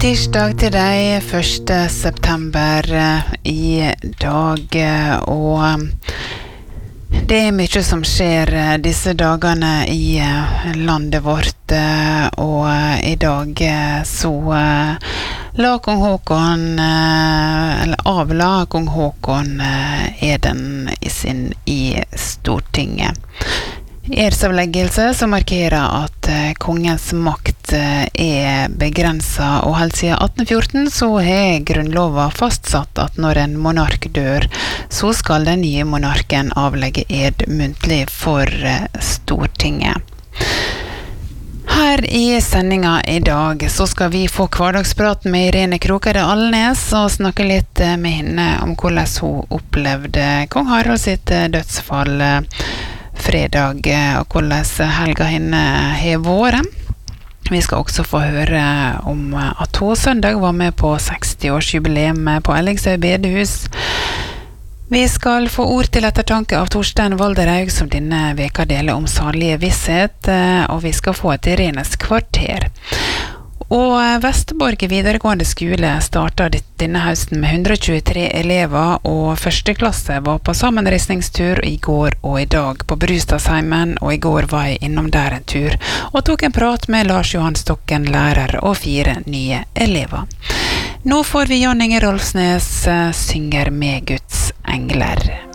Tirsdag til deg, 1. september i dag, og det mye som skjer disse dagene i landet vårt, og i dag så la kong Håkon, eller avla kong Håkon eden i Stortinget. Edsavleggelse som markerer at kongens makt begrenset, og helt siden 1814 så har grunnloven fastsatt at når en monark dør, så skal den nye monarken avlegge ed muntlig for Stortinget. Her i sendingen i dag så skal vi få hverdagspraten med Irene Krokade Alnes og snakke litt med henne om hvordan hun opplevde kong Harald sitt dødsfall fredag, og hvordan helga henne har vært. Vi skal også få høre om at hun søndag var med på 60-årsjubileum på Ellingsøy bedehus. Vi skal få ord til ettertanke av Torstein Valderhaug, som denne veka deler om salige visshet, og vi skal få et Irenes kvarter. Og Vestborg videregående skole startet denne høsten med 123 elever, og første klasse var på sammenreisningstur i går og i dag på Brustadsheimen, og i går var jeg innom der en tur, og tok en prat med Lars Johan Stokken, lærer, og 4 nye elever. Nå får vi Jan Inge Rolfsnes synger med Guds engler.